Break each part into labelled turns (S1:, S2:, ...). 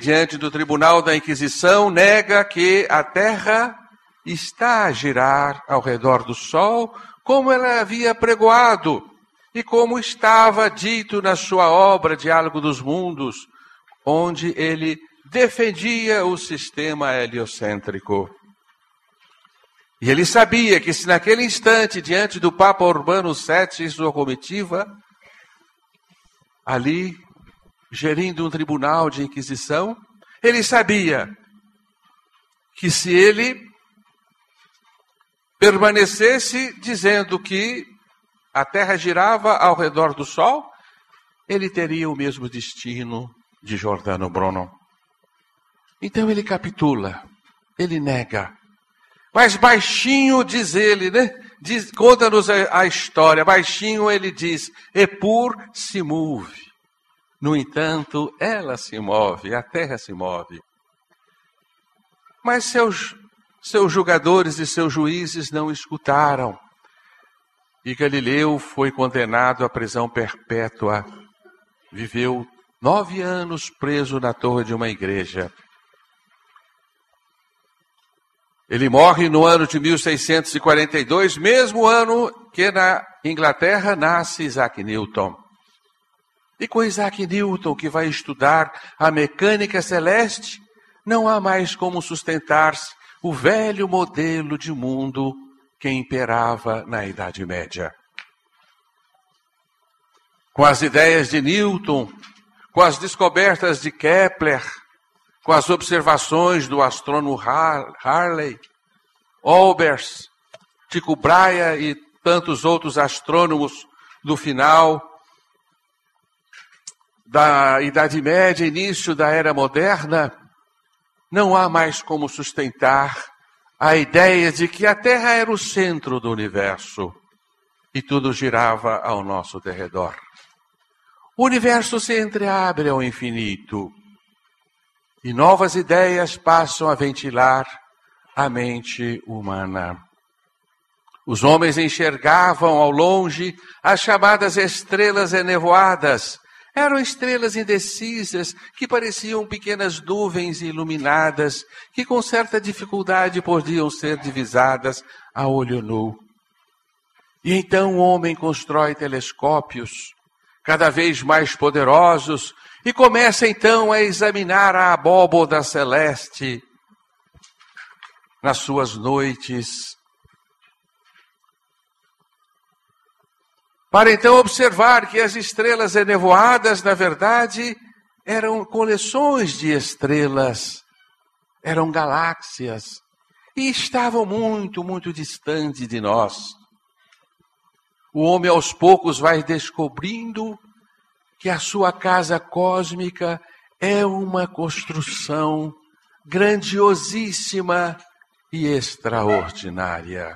S1: diante do tribunal da Inquisição, nega que a Terra está a girar ao redor do Sol, como ela havia pregoado e como estava dito na sua obra Diálogo dos Mundos, onde ele defendia o sistema heliocêntrico. E ele sabia que se naquele instante, diante do Papa Urbano VII e sua comitiva, ali, gerindo um tribunal de inquisição, ele sabia que se ele permanecesse dizendo que a Terra girava ao redor do Sol, ele teria o mesmo destino de Giordano Bruno. Então ele capitula, ele nega. Mas baixinho diz ele, né? Conta-nos a história. Baixinho ele diz, Epur se move. No entanto, ela se move, a Terra se move. Mas seus julgadores e seus juízes não escutaram. E Galileu foi condenado à prisão perpétua. Viveu 9 anos preso na torre de uma igreja. Ele morre no ano de 1642, mesmo ano que na Inglaterra nasce Isaac Newton. E com Isaac Newton, que vai estudar a mecânica celeste, não há mais como sustentar-se o velho modelo de mundo que imperava na Idade Média. Com as ideias de Newton, com as descobertas de Kepler, com as observações do astrônomo Harley, Olbers, Tycho Brahe e tantos outros astrônomos do final da Idade Média, início da Era Moderna, não há mais como sustentar a ideia de que a Terra era o centro do universo e tudo girava ao nosso derredor. O universo se entreabre ao infinito e novas ideias passam a ventilar a mente humana. Os homens enxergavam ao longe as chamadas estrelas enevoadas. Eram estrelas indecisas que pareciam pequenas nuvens iluminadas que com certa dificuldade podiam ser divisadas a olho nu. E então o homem constrói telescópios cada vez mais poderosos e começa então a examinar a abóboda celeste nas suas noites, para então observar que as estrelas enevoadas, na verdade, eram coleções de estrelas, eram galáxias, e estavam muito, muito distante de nós. O homem aos poucos vai descobrindo que a sua casa cósmica é uma construção grandiosíssima e extraordinária.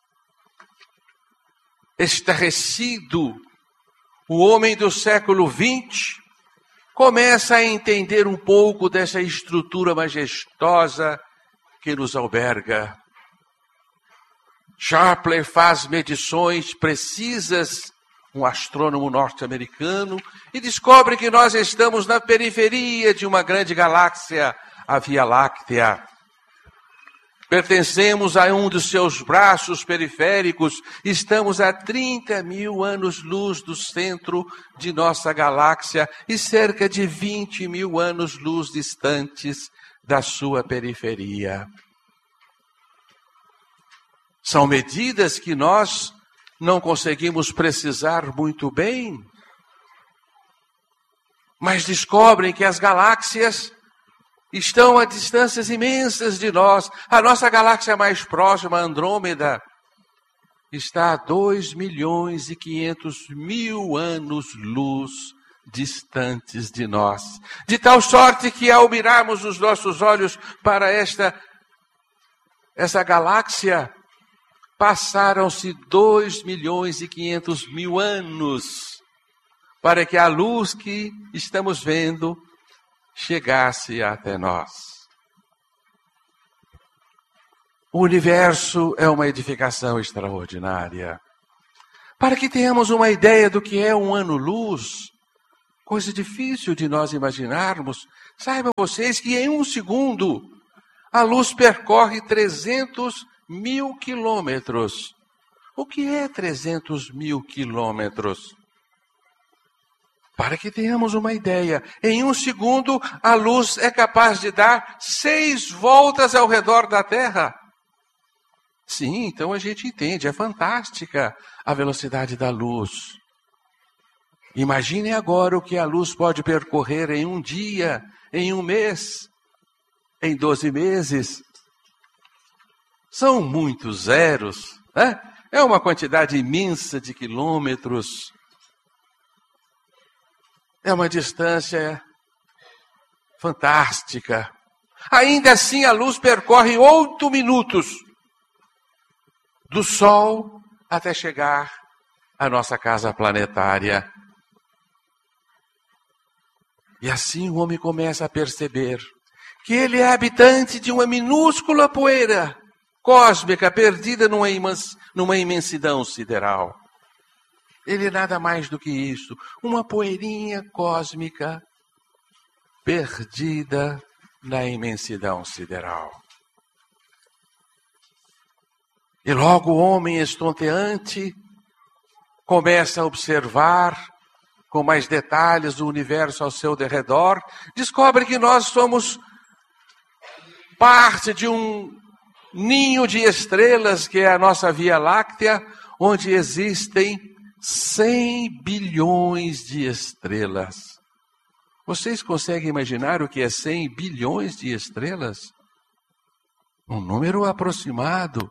S1: Estarrecido, o homem do século XX começa a entender um pouco dessa estrutura majestosa que nos alberga. Sharpley faz medições precisas, um astrônomo norte-americano, e descobre que nós estamos na periferia de uma grande galáxia, a Via Láctea. Pertencemos a um dos seus braços periféricos, estamos a 30 mil anos-luz do centro de nossa galáxia e cerca de 20 mil anos-luz distantes da sua periferia. São medidas que nós não conseguimos precisar muito bem, mas descobrem que as galáxias estão a distâncias imensas de nós. A nossa galáxia mais próxima, Andrômeda, está a 2.500.000 anos-luz distantes de nós. De tal sorte que ao mirarmos os nossos olhos para essa galáxia, passaram-se 2.500.000 anos para que a luz que estamos vendo chegasse até nós. O universo é uma edificação extraordinária. Para que tenhamos uma ideia do que é um ano-luz, coisa difícil de nós imaginarmos, Saibam vocês que em 1 segundo a luz percorre 300.000 quilômetros. O que é 300.000 quilômetros? Para que tenhamos uma ideia, em 1 segundo a luz é capaz de dar 6 voltas ao redor da Terra. Sim, então a gente entende, é fantástica a velocidade da luz. Imagine agora o que a luz pode percorrer em 1 dia, em 1 mês, em 12 meses. São muitos zeros, né? É uma quantidade imensa de quilômetros. É uma distância fantástica. Ainda assim, a luz percorre 8 minutos do Sol até chegar à nossa casa planetária. E assim o homem começa a perceber que ele é habitante de uma minúscula poeira cósmica perdida numa imensidão sideral. Ele é nada mais do que isso, uma poeirinha cósmica perdida na imensidão sideral. E logo o homem estonteante começa a observar com mais detalhes o universo ao seu derredor, descobre que nós somos parte de um ninho de estrelas, que é a nossa Via Láctea, onde existem 100 bilhões de estrelas. Vocês conseguem imaginar o que é 100 bilhões de estrelas? Um número aproximado.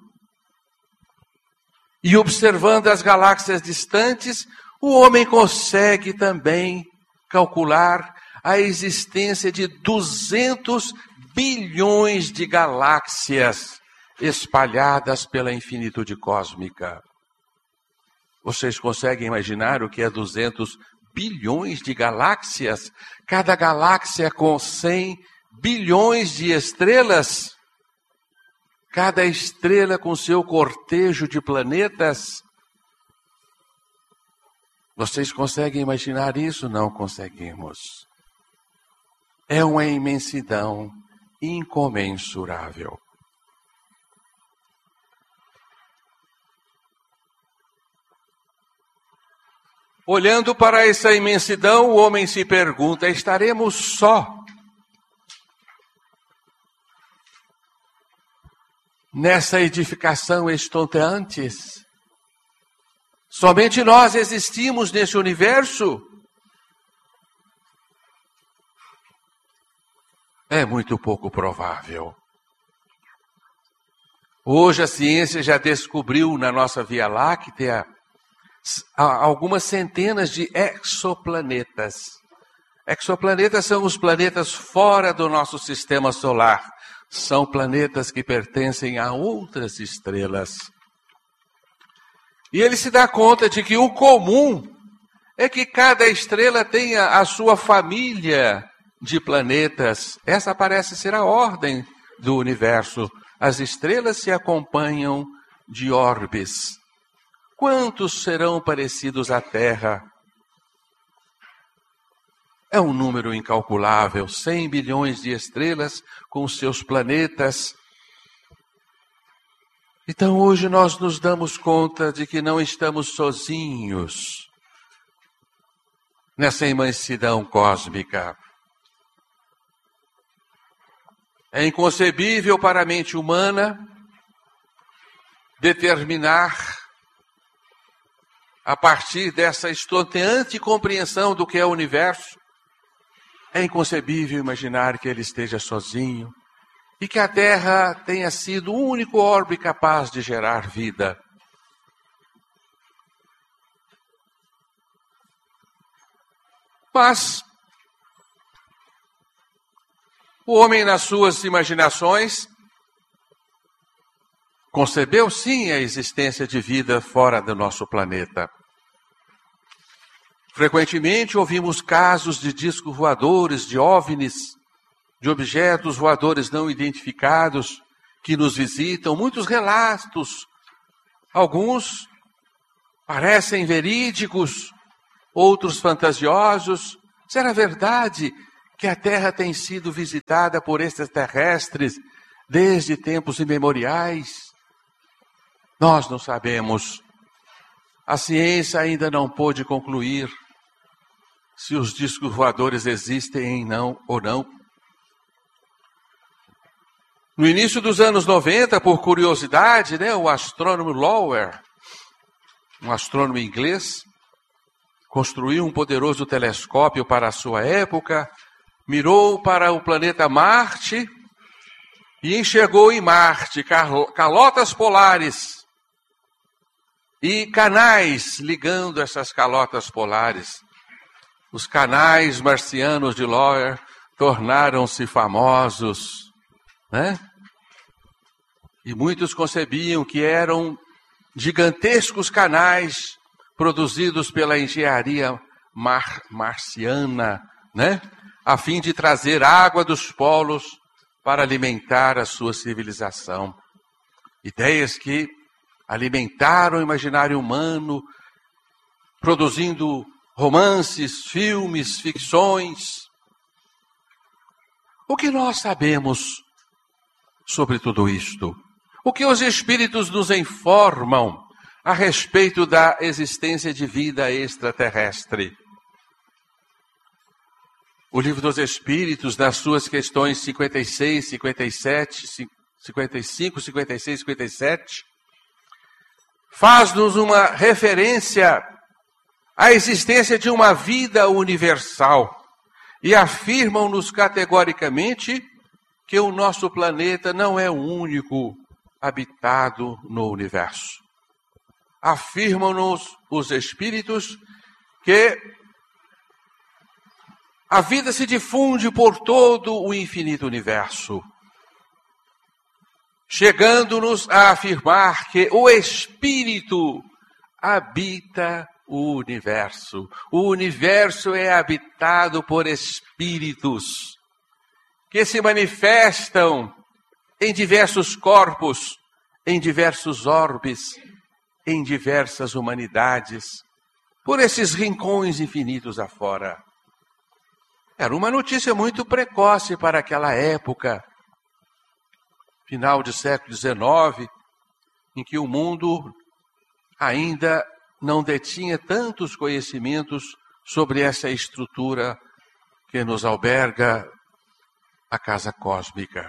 S1: E observando as galáxias distantes, o homem consegue também calcular a existência de 200 bilhões de galáxias espalhadas pela infinitude cósmica. Vocês conseguem imaginar o que é 200 bilhões de galáxias? Cada galáxia com 100 bilhões de estrelas? Cada estrela com seu cortejo de planetas? Vocês conseguem imaginar isso? Não conseguimos. É uma imensidão incomensurável. Olhando para essa imensidão, o homem se pergunta: estaremos só nessa edificação estonteante? Somente nós existimos nesse universo? É muito pouco provável. Hoje a ciência já descobriu na nossa Via Láctea algumas centenas de exoplanetas. Exoplanetas são os planetas fora do nosso sistema solar. São planetas que pertencem a outras estrelas. E ele se dá conta de que o comum é que cada estrela tenha a sua família de planetas. Essa parece ser a ordem do universo. As estrelas se acompanham de orbes. Quantos serão parecidos à Terra? É um número incalculável, 100 bilhões de estrelas com seus planetas. Então hoje nós nos damos conta de que não estamos sozinhos nessa imensidão cósmica. É inconcebível para a mente humana determinar, a partir dessa estonteante compreensão do que é o universo, é inconcebível imaginar que ele esteja sozinho e que a Terra tenha sido o único orbe capaz de gerar vida. Mas o homem, nas suas imaginações, concebeu sim a existência de vida fora do nosso planeta. Frequentemente ouvimos casos de discos voadores, de OVNIs, de objetos voadores não identificados que nos visitam, muitos relatos. Alguns parecem verídicos, outros fantasiosos. Será verdade que a Terra tem sido visitada por extraterrestres desde tempos imemoriais? Nós não sabemos. A ciência ainda não pôde concluir se os discos voadores existem ou não. No início dos anos 90, por curiosidade, o astrônomo Lower, um astrônomo inglês, construiu um poderoso telescópio para a sua época, mirou para o planeta Marte e enxergou em Marte calotas polares e canais ligando essas calotas polares. Os canais marcianos de Lower tornaram-se famosos, E muitos concebiam que eram gigantescos canais produzidos pela engenharia marciana, a fim de trazer água dos polos para alimentar a sua civilização. Ideias que alimentaram o imaginário humano, produzindo romances, filmes, ficções. O que nós sabemos sobre tudo isto? O que os espíritos nos informam a respeito da existência de vida extraterrestre? O Livro dos Espíritos, nas suas questões 56, 57, 55, 56 e 57, faz-nos uma referência à existência de uma vida universal e afirmam-nos categoricamente que o nosso planeta não é o único habitado no universo. Afirmam-nos os espíritos que a vida se difunde por todo o infinito universo, chegando-nos a afirmar que o espírito habita o universo. O universo é habitado por espíritos que se manifestam em diversos corpos, em diversos orbes, em diversas humanidades, por esses rincões infinitos afora. Era uma notícia muito precoce para aquela época, final do século XIX, em que o mundo ainda não detinha tantos conhecimentos sobre essa estrutura que nos alberga a casa cósmica.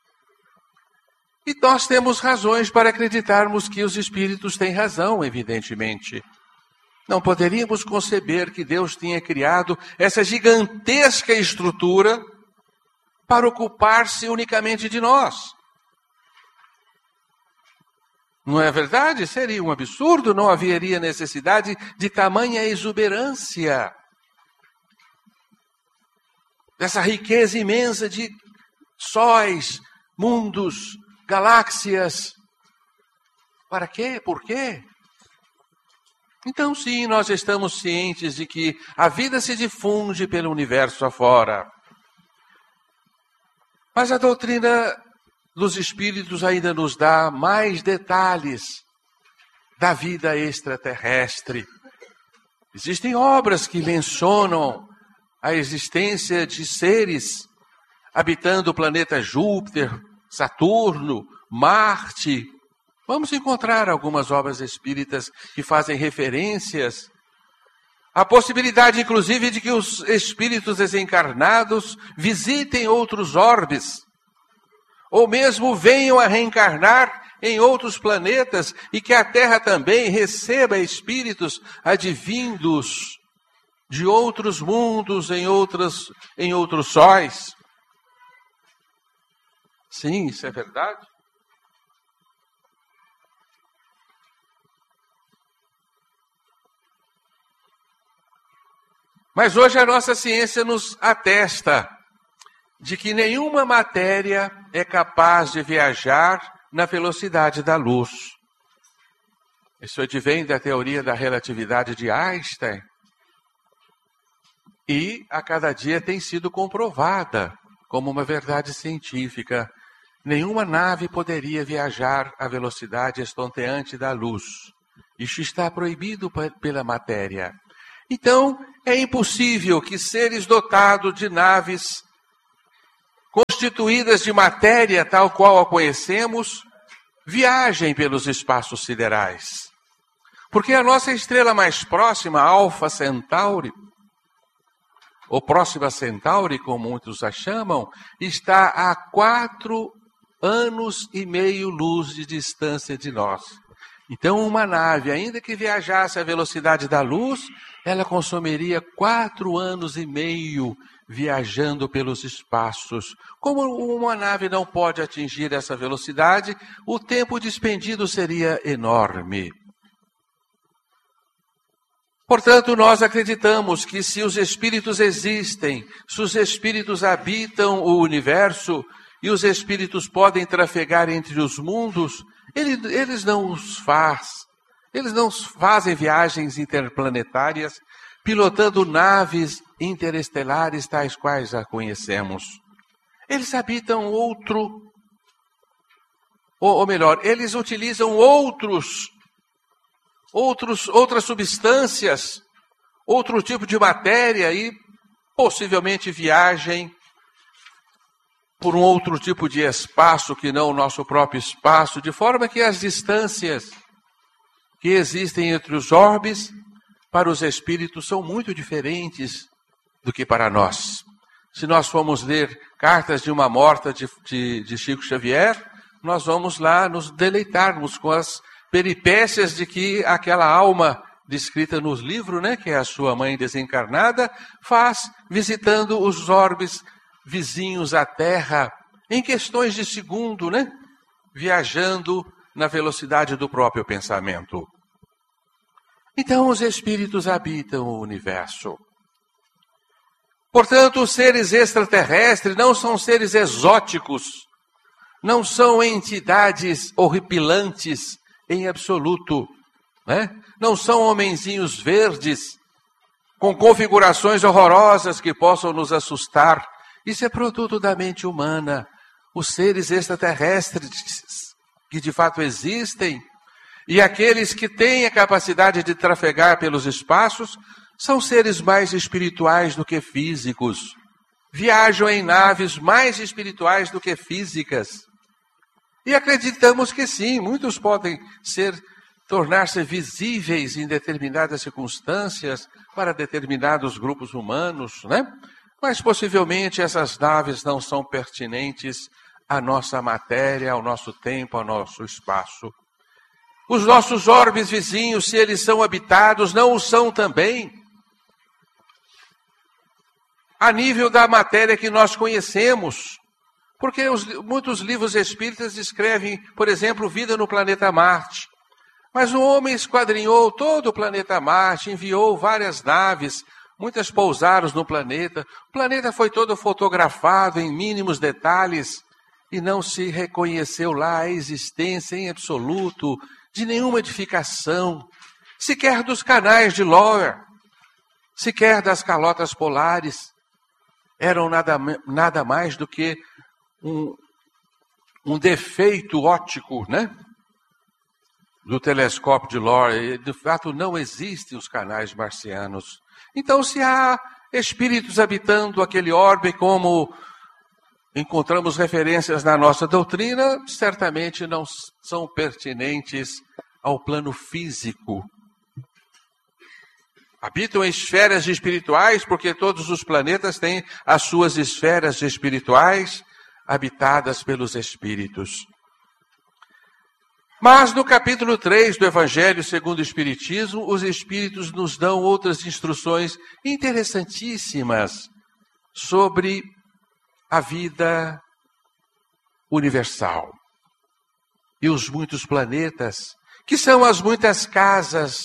S1: E nós temos razões para acreditarmos que os espíritos têm razão, evidentemente. Não poderíamos conceber que Deus tinha criado essa gigantesca estrutura para ocupar-se unicamente de nós. Não é verdade? Seria um absurdo, não haveria necessidade de tamanha exuberância. Dessa riqueza imensa de sóis, mundos, galáxias. Para quê? Por quê? Então, sim, nós estamos cientes de que a vida se difunde pelo universo afora. Mas a doutrina dos espíritos ainda nos dá mais detalhes da vida extraterrestre. Existem obras que mencionam a existência de seres habitando o planeta Júpiter, Saturno, Marte. Vamos encontrar algumas obras espíritas que fazem referências à possibilidade, inclusive, de que os espíritos desencarnados visitem outros orbes, ou mesmo venham a reencarnar em outros planetas e que a Terra também receba espíritos advindos de outros mundos em outros sóis. Sim, isso é verdade. Mas hoje a nossa ciência nos atesta de que nenhuma matéria é capaz de viajar na velocidade da luz. Isso advém da teoria da relatividade de Einstein. E a cada dia tem sido comprovada como uma verdade científica. Nenhuma nave poderia viajar à velocidade estonteante da luz. Isso está proibido pela matéria. Então, é impossível que seres dotados de naves constituídas de matéria tal qual a conhecemos, viajem pelos espaços siderais. Porque a nossa estrela mais próxima, Alfa Centauri, ou Próxima Centauri, como muitos a chamam, está a 4,5 anos-luz de distância de nós. Então, uma nave, ainda que viajasse à velocidade da luz, ela consumiria 4,5 anos viajando pelos espaços. Como uma nave não pode atingir essa velocidade, o tempo despendido seria enorme. Portanto, nós acreditamos que se os espíritos existem, se os espíritos habitam o universo e os espíritos podem trafegar entre os mundos, eles não fazem viagens interplanetárias, pilotando naves interestelares tais quais a conhecemos. Eles habitam eles utilizam outras substâncias, outro tipo de matéria e possivelmente viajem por um outro tipo de espaço que não o nosso próprio espaço, de forma que as distâncias que existem entre os orbes para os espíritos são muito diferentes do que para nós. Se nós formos ler Cartas de uma Morta de Chico Xavier, nós vamos lá nos deleitarmos com as peripécias de que aquela alma descrita nos livros, que é a sua mãe desencarnada, faz visitando os orbes vizinhos à Terra, em questões de segundo, viajando na velocidade do próprio pensamento. Então, os espíritos habitam o universo. Portanto, os seres extraterrestres não são seres exóticos, não são entidades horripilantes em absoluto, não são homenzinhos verdes com configurações horrorosas que possam nos assustar. Isso é produto da mente humana. Os seres extraterrestres que de fato existem e aqueles que têm a capacidade de trafegar pelos espaços são seres mais espirituais do que físicos. Viajam em naves mais espirituais do que físicas. E acreditamos que sim, muitos podem tornar-se visíveis em determinadas circunstâncias para determinados grupos humanos, Mas possivelmente essas naves não são pertinentes à nossa matéria, ao nosso tempo, ao nosso espaço. Os nossos orbes vizinhos, se eles são habitados, não o são também a nível da matéria que nós conhecemos. Porque muitos livros espíritas descrevem, por exemplo, vida no planeta Marte. Mas o homem esquadrinhou todo o planeta Marte, enviou várias naves, muitas pousaram no planeta. O planeta foi todo fotografado em mínimos detalhes e não se reconheceu lá a existência em absoluto de nenhuma edificação, sequer dos canais de Lower, sequer das calotas polares. Eram nada mais do que um defeito óptico, do telescópio de Lower. De fato, não existem os canais marcianos. Então, se há espíritos habitando aquele orbe, como encontramos referências na nossa doutrina, certamente não são pertinentes ao plano físico. Habitam em esferas espirituais, porque todos os planetas têm as suas esferas espirituais habitadas pelos espíritos. Mas no capítulo 3 do Evangelho segundo o Espiritismo, os espíritos nos dão outras instruções interessantíssimas sobre a vida universal e os muitos planetas, que são as muitas casas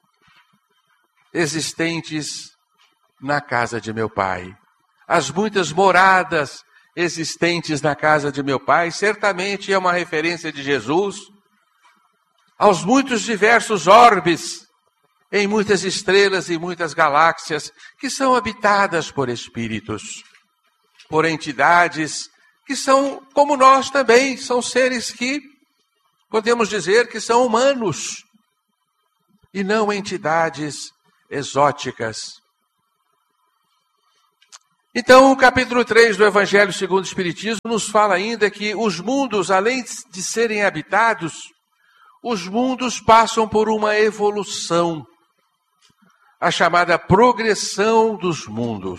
S1: existentes na casa de meu Pai. As muitas moradas existentes na casa de meu Pai, certamente é uma referência de Jesus aos muitos diversos orbes, em muitas estrelas e muitas galáxias, que são habitadas por espíritos, por entidades que são como nós também, são seres que podemos dizer que são humanos, e não entidades exóticas. Então, o capítulo 3 do Evangelho segundo o Espiritismo nos fala ainda que os mundos, além de serem habitados, os mundos passam por uma evolução, a chamada progressão dos mundos.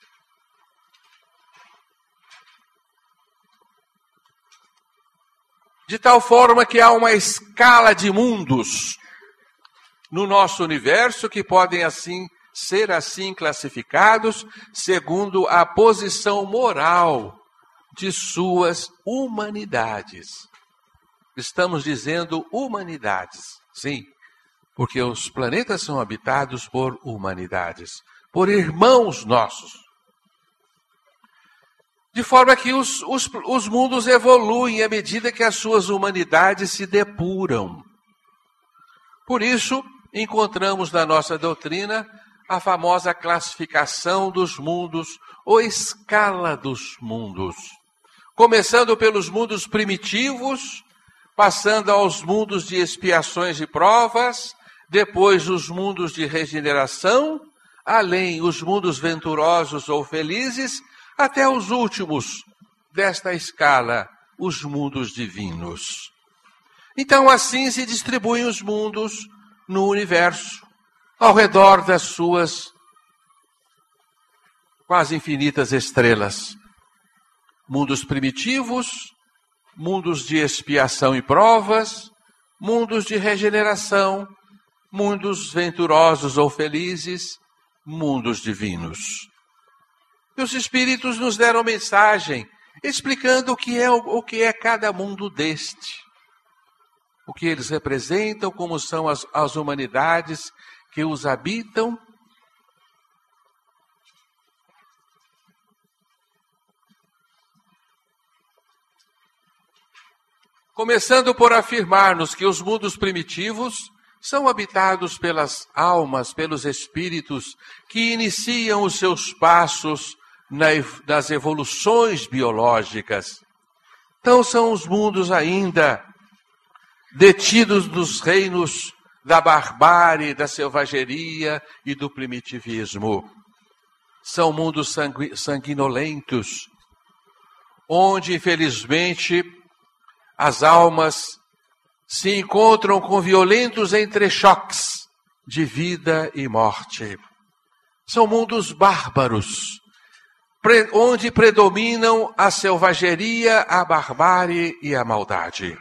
S1: De tal forma que há uma escala de mundos no nosso universo que podem ser assim classificados segundo a posição moral de suas humanidades. Estamos dizendo humanidades, sim, porque os planetas são habitados por humanidades, por irmãos nossos. De forma que os mundos evoluem à medida que as suas humanidades se depuram. Por isso, encontramos na nossa doutrina a famosa classificação dos mundos, ou escala dos mundos. Começando pelos mundos primitivos, passando aos mundos de expiações e provas, depois os mundos de regeneração, além os mundos venturosos ou felizes, até os últimos desta escala, os mundos divinos. Então, assim se distribuem os mundos no universo, ao redor das suas quase infinitas estrelas. Mundos primitivos, mundos de expiação e provas, mundos de regeneração, mundos venturosos ou felizes, mundos divinos. E os Espíritos nos deram mensagem explicando o que é cada mundo deste, o que eles representam, como são as humanidades que os habitam. Começando por afirmar-nos que os mundos primitivos são habitados pelas almas, pelos espíritos que iniciam os seus passos nas evoluções biológicas. Então são os mundos ainda detidos nos reinos da barbárie, da selvageria e do primitivismo. São mundos sanguinolentos, onde, infelizmente, as almas se encontram com violentos entrechoques de vida e morte. São mundos bárbaros, onde predominam a selvageria, a barbárie e a maldade.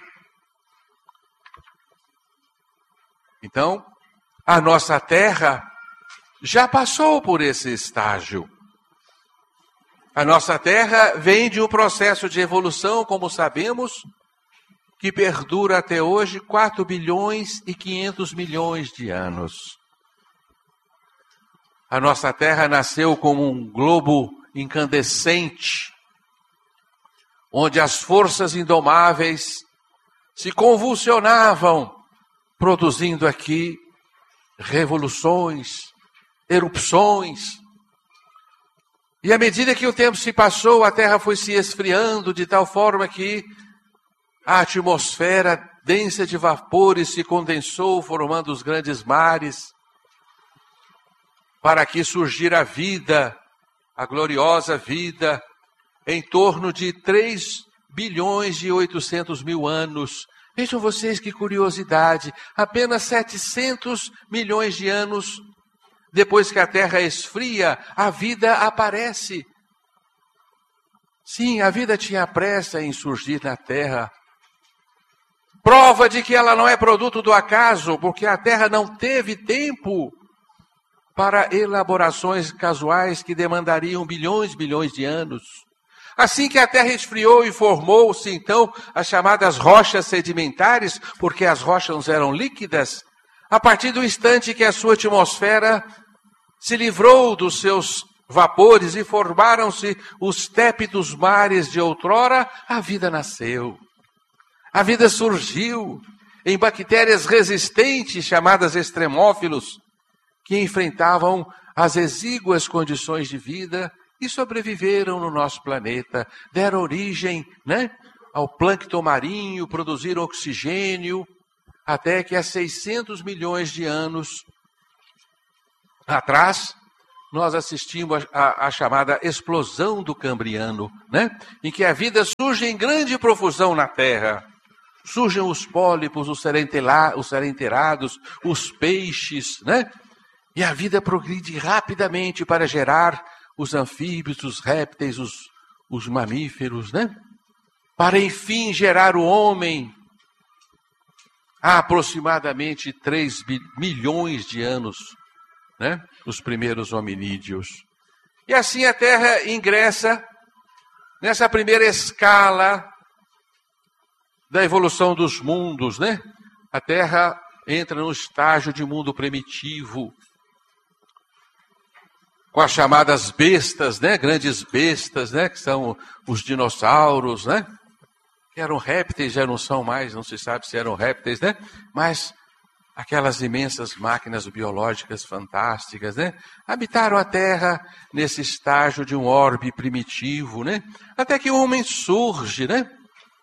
S1: Então, a nossa Terra já passou por esse estágio. A nossa Terra vem de um processo de evolução, como sabemos, que perdura até hoje 4 bilhões e 500 milhões de anos. A nossa Terra nasceu como um globo incandescente, onde as forças indomáveis se convulsionavam, produzindo aqui revoluções, erupções. E à medida que o tempo se passou, a Terra foi se esfriando de tal forma que a atmosfera densa de vapores se condensou, formando os grandes mares, para que surgir a vida, a gloriosa vida, em torno de 3 bilhões e 800 mil anos. Vejam vocês que curiosidade, apenas 700 milhões de anos depois que a Terra esfria, a vida aparece. Sim, a vida tinha pressa em surgir na Terra. Prova de que ela não é produto do acaso, porque a Terra não teve tempo para elaborações casuais que demandariam bilhões de anos. Assim que a Terra esfriou e formou-se, então, as chamadas rochas sedimentares, porque as rochas eram líquidas, a partir do instante que a sua atmosfera se livrou dos seus vapores e formaram-se os tépidos mares de outrora, a vida nasceu. A vida surgiu em bactérias resistentes, chamadas extremófilos, que enfrentavam as exíguas condições de vida e sobreviveram no nosso planeta, deram origem, ao plâncton marinho, produziram oxigênio, até que há 600 milhões de anos atrás, nós assistimos à chamada explosão do Cambriano, né? Em que a vida surge em grande profusão na Terra. Surgem os pólipos, os serenterados, os peixes, né? E a vida progride rapidamente para gerar os anfíbios, os répteis, os mamíferos, né? Para enfim gerar o homem há aproximadamente 3 milhões de anos, né? Os primeiros hominídeos. E assim a Terra ingressa nessa primeira escala da evolução dos mundos, né? A Terra entra no estágio de mundo primitivo, com as chamadas bestas, né? Grandes bestas, né? Que são os dinossauros, né? Que eram répteis, já não são mais, não se sabe se eram répteis, né? Mas aquelas imensas máquinas biológicas fantásticas, né? Habitaram a Terra nesse estágio de um orbe primitivo, né? Até que o homem surge, né?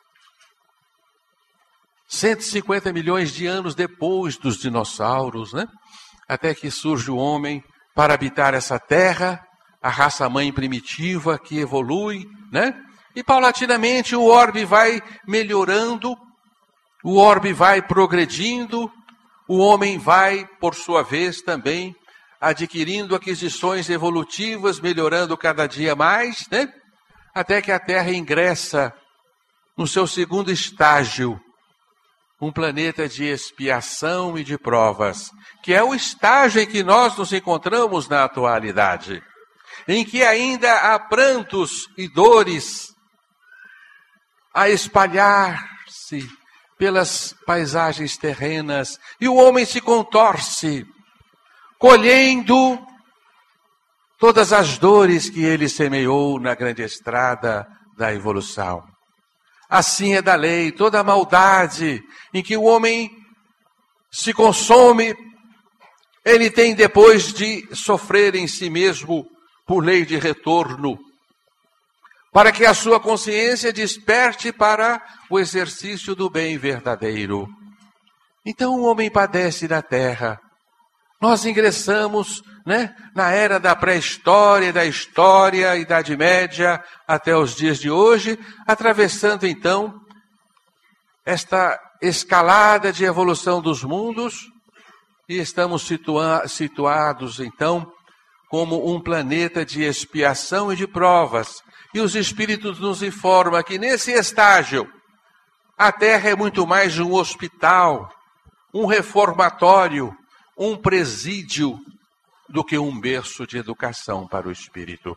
S1: 150 milhões de anos depois dos dinossauros, né? Até que surge o homem para habitar essa terra, a raça-mãe primitiva que evolui, né? E paulatinamente o orbe vai melhorando, o orbe vai progredindo, o homem vai, por sua vez, também adquirindo aquisições evolutivas, melhorando cada dia mais, né? Até que a Terra ingressa no seu segundo estágio, um planeta de expiação e de provas, que é o estágio em que nós nos encontramos na atualidade, em que ainda há prantos e dores a espalhar-se pelas paisagens terrenas, e o homem se contorce, colhendo todas as dores que ele semeou na grande estrada da evolução. Assim é da lei, toda a maldade em que o homem se consome, ele tem depois de sofrer em si mesmo por lei de retorno, para que a sua consciência desperte para o exercício do bem verdadeiro. Então o homem padece na terra. Nós ingressamos, né, na era da pré-história, da história, Idade Média, até os dias de hoje, atravessando então esta escalada de evolução dos mundos, e estamos situados então como um planeta de expiação e de provas. E os Espíritos nos informam que nesse estágio a Terra é muito mais um hospital, um reformatório, um presídio, do que um berço de educação para o espírito.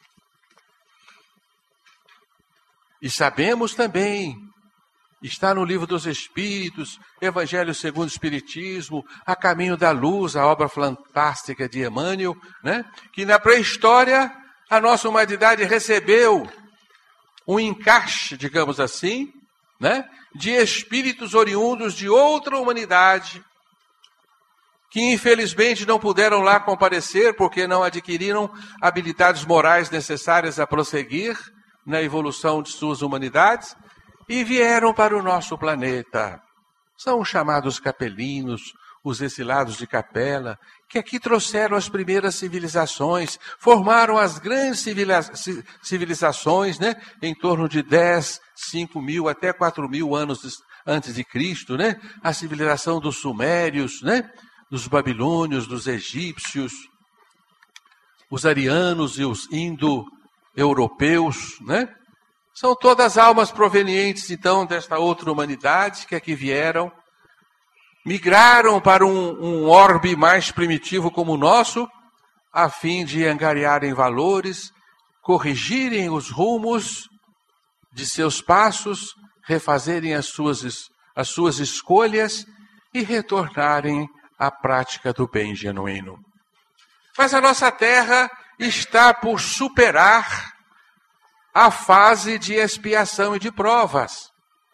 S1: E sabemos também, está no Livro dos Espíritos, Evangelho segundo o Espiritismo, A Caminho da Luz, a obra fantástica de Emmanuel, né? Que na pré-história a nossa humanidade recebeu um encaixe, digamos assim, né? De espíritos oriundos de outra humanidade, que infelizmente não puderam lá comparecer porque não adquiriram habilidades morais necessárias a prosseguir na evolução de suas humanidades, e vieram para o nosso planeta. São os chamados capelinos, os exilados de capela, que aqui trouxeram as primeiras civilizações, formaram as grandes civilizações, né? Em torno de 10, 5 mil até 4 mil anos antes de Cristo, né? A civilização dos sumérios, né? Dos babilônios, dos egípcios, os arianos e os indo-europeus, né? São todas almas provenientes, então, desta outra humanidade que aqui vieram, migraram para um orbe mais primitivo como o nosso, a fim de angariarem valores, corrigirem os rumos de seus passos, refazerem as suas escolhas e retornarem à prática do bem genuíno. Mas a nossa terra está por superar a fase de expiação e de provas.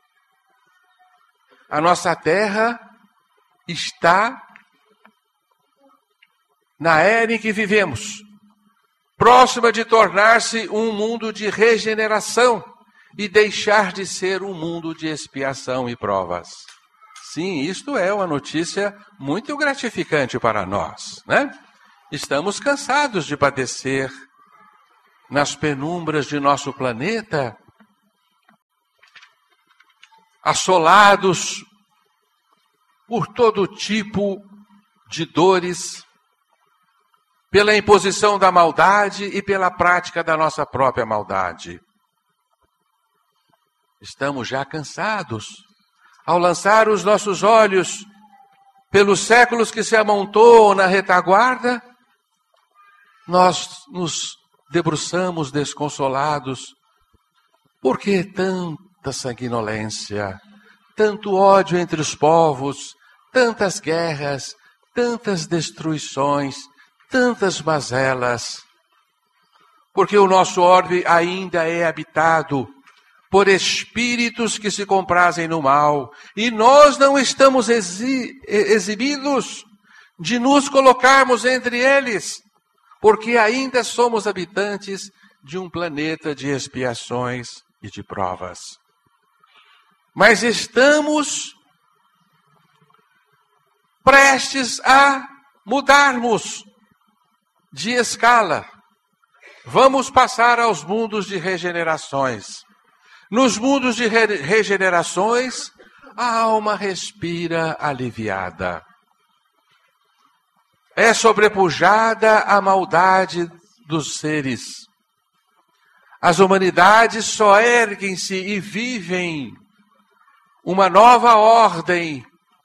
S1: A nossa terra está na era em que vivemos, próxima de tornar-se um mundo de regeneração e deixar de ser um mundo de expiação e provas. Sim, isto é uma notícia muito gratificante para nós, né? Estamos cansados de padecer nas penumbras de nosso planeta, assolados por todo tipo de dores, pela imposição da maldade e pela prática da nossa própria maldade. Estamos já cansados. Ao lançar os nossos olhos pelos séculos que se amontoam na retaguarda, nós nos debruçamos desconsolados. Por que tanta sanguinolência, tanto ódio entre os povos, tantas guerras, tantas destruições, tantas mazelas? Porque o nosso orbe ainda é habitado por espíritos que se comprazem no mal, e nós não estamos exibidos de nos colocarmos entre eles, porque ainda somos habitantes de um planeta de expiações e de provas. Mas estamos prestes a mudarmos de escala. Vamos passar aos mundos de regenerações. Nos mundos de regenerações, a alma respira aliviada. É sobrepujada a maldade dos seres. As humanidades só erguem-se e vivem uma nova ordem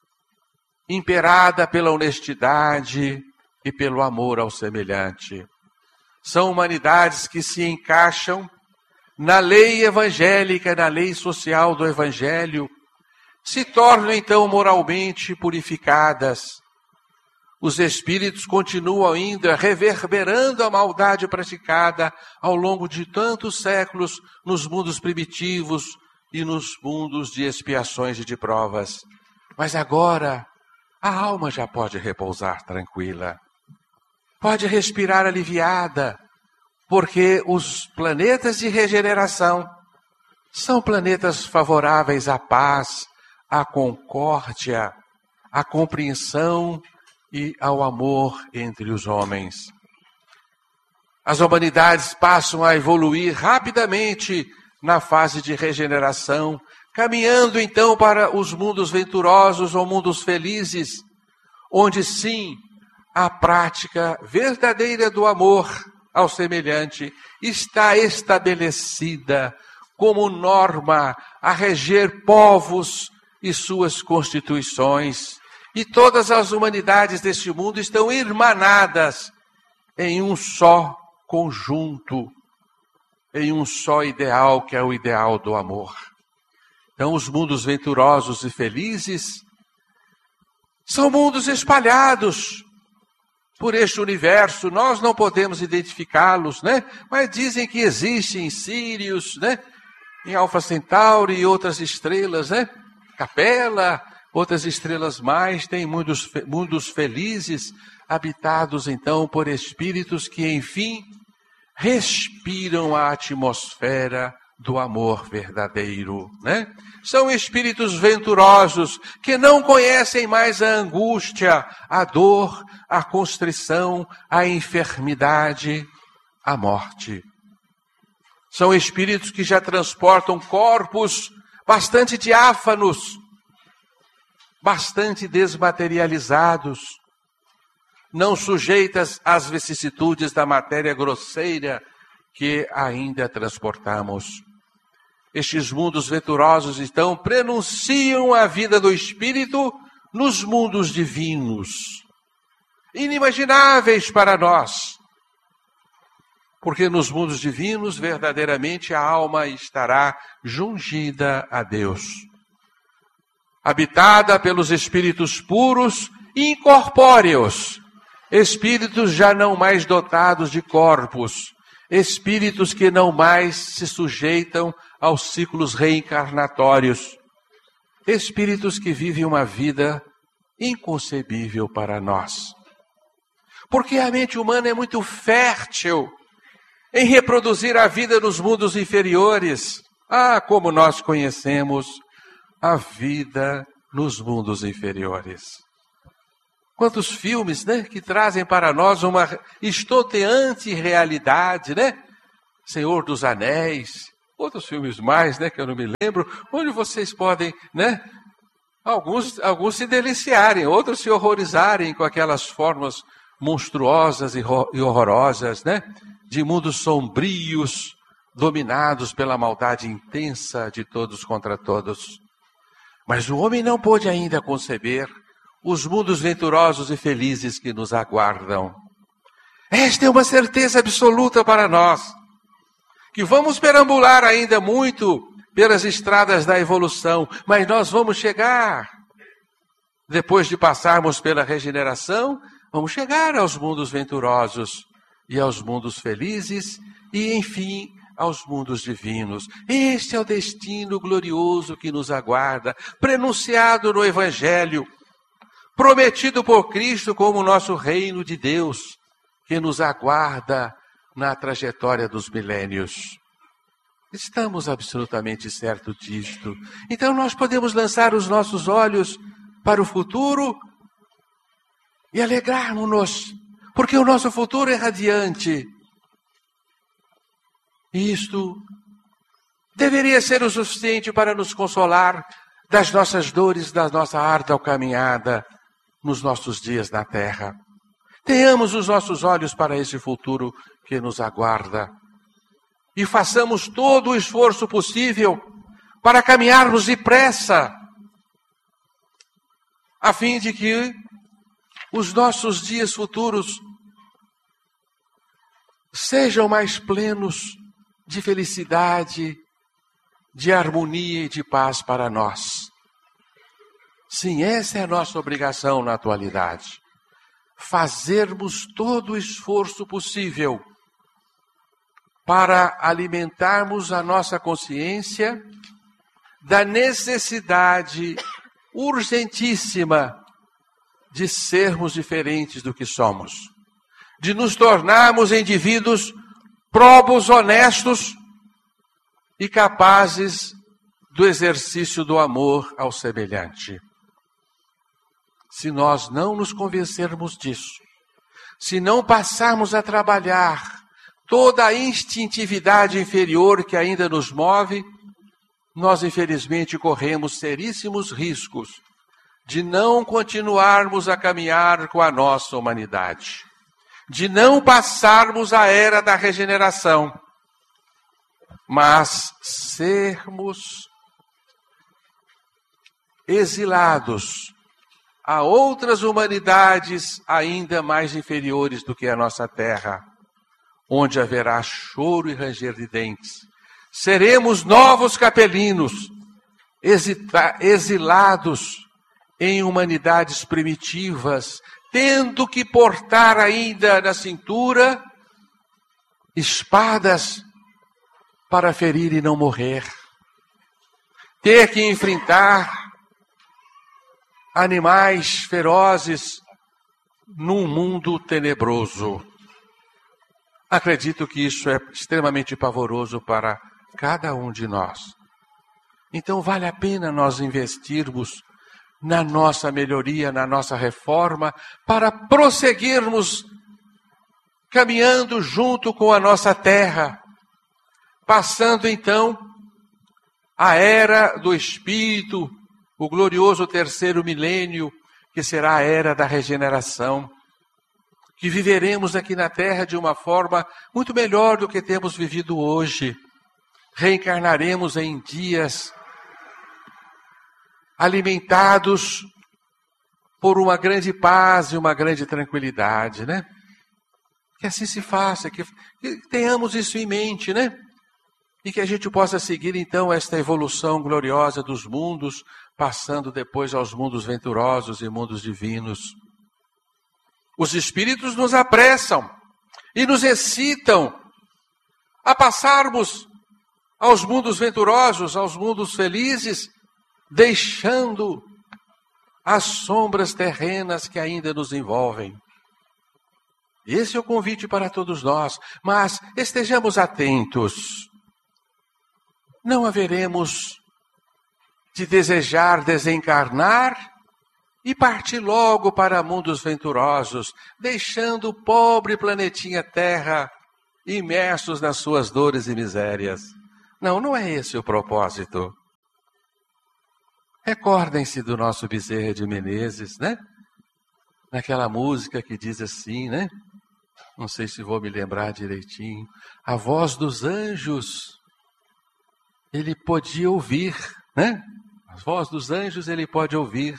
S1: imperada pela honestidade e pelo amor ao semelhante. São humanidades que se encaixam na lei evangélica, na lei social do Evangelho, se tornam então moralmente purificadas. Os espíritos continuam ainda reverberando a maldade praticada ao longo de tantos séculos nos mundos primitivos e nos mundos de expiações e de provas. Mas agora a alma já pode repousar tranquila, pode respirar aliviada, porque os planetas de regeneração são planetas favoráveis à paz, à concórdia, à compreensão e ao amor entre os homens. As humanidades passam a evoluir rapidamente na fase de regeneração, caminhando então para os mundos venturosos ou mundos felizes, onde sim a prática verdadeira do amor ao semelhante está estabelecida como norma a reger povos e suas constituições. E todas as humanidades deste mundo estão irmanadas em um só conjunto, em um só ideal, que é o ideal do amor. Então, os mundos venturosos e felizes são mundos espalhados por este universo. Nós não podemos identificá-los, né? Mas dizem que existem em Sírios, né? Em Alfa Centauri e outras estrelas, né? Capela, outras estrelas mais, tem mundos felizes, habitados então por espíritos que, enfim, respiram a atmosfera do amor verdadeiro, né? São espíritos venturosos que não conhecem mais a angústia, a dor, a constrição, a enfermidade, a morte. São espíritos que já transportam corpos bastante diáfanos, bastante desmaterializados, não sujeitas às vicissitudes da matéria grosseira que ainda transportamos. Estes mundos venturosos, então, prenunciam a vida do espírito nos mundos divinos, inimagináveis para nós, porque nos mundos divinos, verdadeiramente, a alma estará jungida a Deus, habitada pelos espíritos puros e incorpóreos, espíritos já não mais dotados de corpos, espíritos que não mais se sujeitam aos ciclos reencarnatórios, espíritos que vivem uma vida inconcebível para nós. Porque a mente humana é muito fértil em reproduzir a vida nos mundos inferiores. Ah, como nós conhecemos a vida nos mundos inferiores. Quantos filmes, né, que trazem para nós uma estonteante realidade, né? Senhor dos Anéis, outros filmes mais, né, que eu não me lembro, onde vocês podem, né, alguns se deliciarem, outros se horrorizarem com aquelas formas monstruosas e horrorosas, né, de mundos sombrios, dominados pela maldade intensa de todos contra todos. Mas o homem não pôde ainda conceber os mundos venturosos e felizes que nos aguardam. Esta é uma certeza absoluta para nós, que vamos perambular ainda muito pelas estradas da evolução, mas nós vamos chegar, depois de passarmos pela regeneração, vamos chegar aos mundos venturosos e aos mundos felizes e, enfim, aos mundos divinos. Este é o destino glorioso que nos aguarda, prenunciado no Evangelho, prometido por Cristo como nosso reino de Deus, que nos aguarda na trajetória dos milênios. Estamos absolutamente certos disto. Então nós podemos lançar os nossos olhos para o futuro e alegrarmos-nos, porque o nosso futuro é radiante. E isto deveria ser o suficiente para nos consolar das nossas dores, da nossa árdua caminhada nos nossos dias na terra. Tenhamos os nossos olhos para esse futuro que nos aguarda e façamos todo o esforço possível para caminharmos depressa, a fim de que os nossos dias futuros sejam mais plenos de felicidade, de harmonia e de paz para nós. Sim, essa é a nossa obrigação na atualidade. Fazermos todo o esforço possível para alimentarmos a nossa consciência da necessidade urgentíssima de sermos diferentes do que somos, de nos tornarmos indivíduos próbos, honestos e capazes do exercício do amor ao semelhante. Se nós não nos convencermos disso, se não passarmos a trabalhar toda a instintividade inferior que ainda nos move, nós infelizmente corremos seríssimos riscos de não continuarmos a caminhar com a nossa humanidade, de não passarmos a era da regeneração, mas sermos exilados a outras humanidades ainda mais inferiores do que a nossa terra, onde haverá choro e ranger de dentes. Seremos novos capelinos, exilados em humanidades primitivas, tendo que portar ainda na cintura espadas para ferir e não morrer. Ter que enfrentar animais ferozes num mundo tenebroso. Acredito que isso é extremamente pavoroso para cada um de nós. Então vale a pena nós investirmos na nossa melhoria, na nossa reforma, para prosseguirmos caminhando junto com a nossa terra, passando então a era do Espírito, o glorioso terceiro milênio, que será a era da regeneração, que viveremos aqui na terra de uma forma muito melhor do que temos vivido hoje. Reencarnaremos em dias alimentados por uma grande paz e uma grande tranquilidade, né? Que assim se faça, que tenhamos isso em mente, né? E que a gente possa seguir então esta evolução gloriosa dos mundos, passando depois aos mundos venturosos e mundos divinos. Os espíritos nos apressam e nos excitam a passarmos aos mundos venturosos, aos mundos felizes, deixando as sombras terrenas que ainda nos envolvem. Esse é o convite para todos nós, mas estejamos atentos. Não haveremos de desejar desencarnar e partir logo para mundos venturosos, deixando o pobre planetinha Terra imersos nas suas dores e misérias. Não, não é esse o propósito. Recordem-se do nosso Bezerra de Menezes, né? Naquela música que diz assim, né? Não sei se vou me lembrar direitinho. A voz dos anjos, ele podia ouvir, né? A voz dos anjos ele pode ouvir.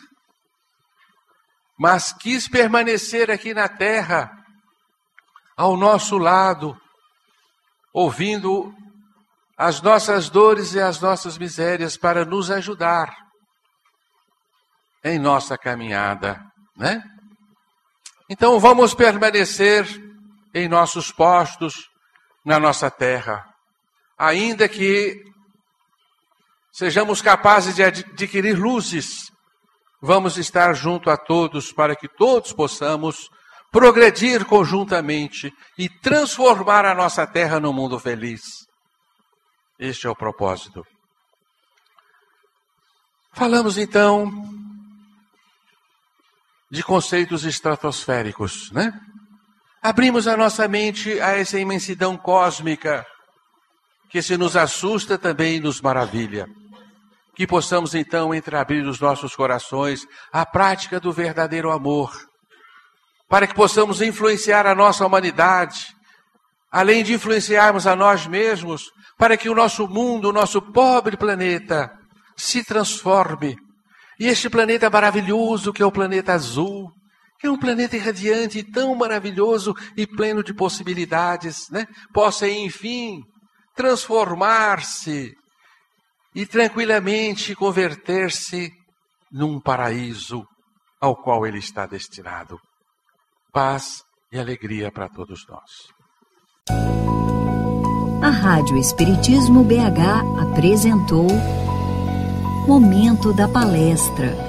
S1: Mas quis permanecer aqui na terra, ao nosso lado, ouvindo as nossas dores e as nossas misérias para nos ajudar em nossa caminhada, né? Então vamos permanecer em nossos postos, na nossa terra, ainda que sejamos capazes de adquirir luzes, vamos estar junto a todos para que todos possamos progredir conjuntamente e transformar a nossa terra num mundo feliz. Este é o propósito. Falamos então de conceitos estratosféricos, né? Abrimos a nossa mente a essa imensidão cósmica que se nos assusta também nos maravilha. Que possamos então entreabrir os nossos corações à prática do verdadeiro amor, para que possamos influenciar a nossa humanidade, além de influenciarmos a nós mesmos, para que o nosso mundo, o nosso pobre planeta, se transforme. E este planeta maravilhoso, que é o planeta azul, que é um planeta irradiante, tão maravilhoso e pleno de possibilidades, né? Possa, enfim, transformar-se e tranquilamente converter-se num paraíso ao qual ele está destinado. Paz e alegria para todos nós.
S2: A Rádio Espiritismo BH apresentou Momento da Palestra.